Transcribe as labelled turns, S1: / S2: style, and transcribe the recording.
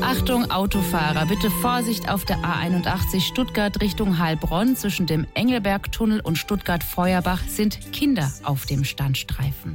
S1: Achtung Autofahrer, bitte Vorsicht auf der A81 Stuttgart Richtung Heilbronn. Zwischen dem Engelbergtunnel und Stuttgart-Feuerbach sind Kinder auf dem Standstreifen.